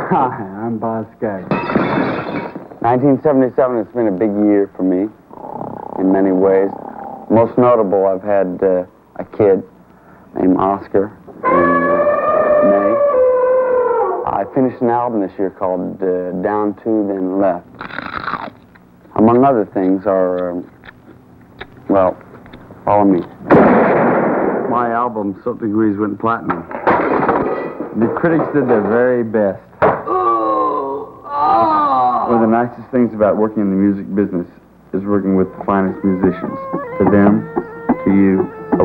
Hi, I'm Boz Scaggs. 1977 has been a big year for me in many ways. Most notable, I've had a kid named Oscar in May. I finished an album this year called Down To Then Left. Among other things are, well, follow me. My album, Silk Degrees, went platinum. The critics did their very best. One of the nicest things about working in the music business is working with the finest musicians. To them, to you,